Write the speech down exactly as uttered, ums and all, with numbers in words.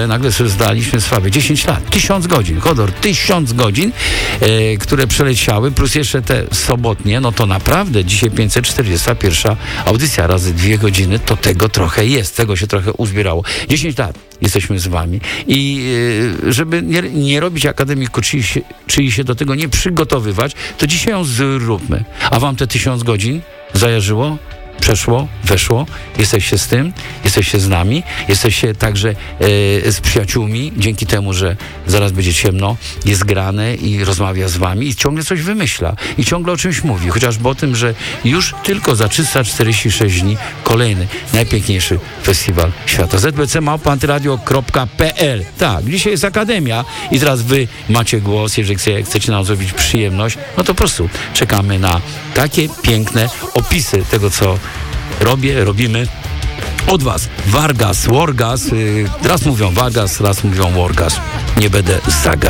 Nagle sobie zdaliśmy sprawę. dziesięć lat, tysiąc godzin, Hodor, tysiąc godzin, e, które przeleciały, plus jeszcze te sobotnie, no to naprawdę dzisiaj pięćset czterdziesta pierwsza audycja razy dwie godziny, to tego trochę jest, tego się trochę uzbierało. dziesięć lat jesteśmy z wami i e, żeby nie, nie robić akademiku, czyli się, czyli się do tego nie przygotowywać, to dzisiaj ją zróbmy. A wam te tysiąc godzin zajarzyło? Przeszło, weszło, jesteście z tym, jesteście z nami, jesteście także e, z przyjaciółmi, dzięki temu, że zaraz będzie ciemno, jest grane i rozmawia z wami i ciągle coś wymyśla i ciągle o czymś mówi, chociażby o tym, że już tylko za trzysta czterdzieści sześć dni kolejny, najpiękniejszy festiwal świata. z b c małpa antyradio kropka p l. Tak, dzisiaj jest Akademia i teraz wy macie głos, jeżeli chce, chcecie nam zrobić przyjemność, no to po prostu czekamy na takie piękne opisy tego, co robię, robimy od was. Wargas, Wargas, yy, raz mówią Wargas, raz mówią Wargas. Nie będę zagad.